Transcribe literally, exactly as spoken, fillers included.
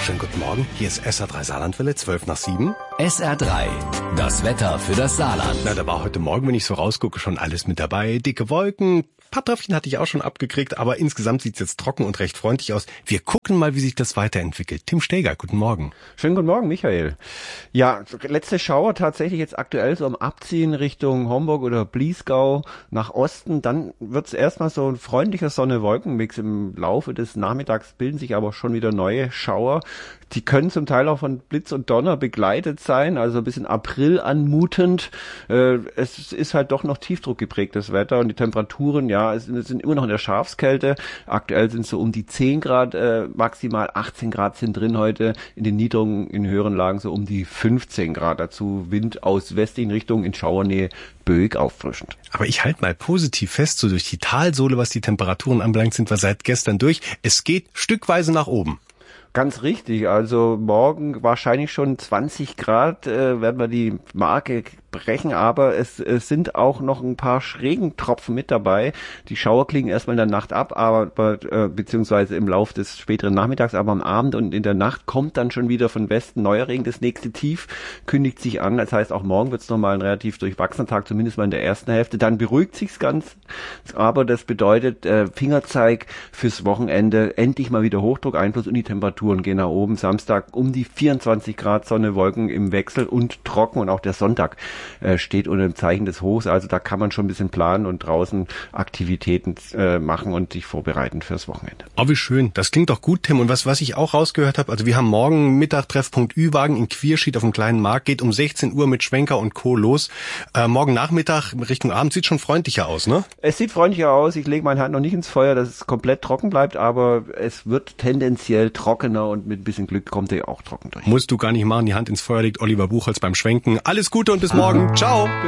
Schönen guten Morgen, hier ist S R drei Saarlandwelle, zwölf nach sieben. S R drei, das Wetter für das Saarland. Na, da war heute Morgen, wenn ich so rausgucke, schon alles mit dabei. Dicke Wolken, ein paar Tröpfchen hatte ich auch schon abgekriegt, aber insgesamt sieht's jetzt trocken und recht freundlich aus. Wir gucken mal, wie sich das weiterentwickelt. Tim Steger, guten Morgen. Schönen guten Morgen, Michael. Ja, letzte Schauer tatsächlich jetzt aktuell so am Abziehen Richtung Homburg oder Bliesgau nach Osten. Dann wird's erstmal so ein freundlicher Sonne-Wolken-Mix. Im Laufe des Nachmittags bilden sich aber schon wieder neue Schauer. Die können zum Teil auch von Blitz und Donner begleitet sein, also ein bisschen April anmutend. Äh, es ist halt doch noch Tiefdruck geprägtes Wetter und die Temperaturen, ja, es sind immer noch in der Schafskälte. Aktuell sind es so um die zehn Grad, äh, maximal achtzehn Grad sind drin heute. In den niedrigen, in höheren Lagen so um die fünfzehn Grad. Dazu Wind aus westlichen Richtungen in Schauernähe, böig auffrischend. Aber ich halte mal positiv fest, so durch die Talsohle, was die Temperaturen anbelangt, sind wir seit gestern durch. Es geht stückweise nach oben. Ganz richtig, also morgen wahrscheinlich schon zwanzig Grad äh, werden wir die Marke brechen, aber es, es sind auch noch ein paar Regentropfen mit dabei. Die Schauer klingen erstmal in der Nacht ab, aber äh, beziehungsweise im Lauf des späteren Nachmittags, aber am Abend und in der Nacht kommt dann schon wieder von Westen neuer Regen. Das nächste Tief kündigt sich an, das heißt auch morgen wird es nochmal ein relativ durchwachsener Tag, zumindest mal in der ersten Hälfte. Dann beruhigt sich's ganz, aber das bedeutet äh, Fingerzeig fürs Wochenende, endlich mal wieder Hochdruckeinfluss und die Temperaturen gehen nach oben. Samstag um die vierundzwanzig Grad, Sonne, Wolken im Wechsel und trocken und auch der Sonntag äh, steht unter dem Zeichen des Hochs. Also da kann man schon ein bisschen planen und draußen Aktivitäten äh, machen und sich vorbereiten fürs Wochenende. Oh, wie schön. Das klingt doch gut, Tim. Und was, was ich auch rausgehört habe, also wir haben morgen Mittag Treffpunkt Ü-Wagen in Quierschied auf dem kleinen Markt, geht um sechzehn Uhr mit Schwenker und Co. los. Äh, morgen Nachmittag Richtung Abend sieht schon freundlicher aus, ne? Es sieht freundlicher aus. Ich lege meine Hand noch nicht ins Feuer, dass es komplett trocken bleibt, aber es wird tendenziell trockener und mit ein bisschen Glück kommt er auch trocken durch. Musst du gar nicht machen, die Hand ins Feuer legt Oliver Buchholz beim Schwenken. Alles Gute und bis morgen. Ciao.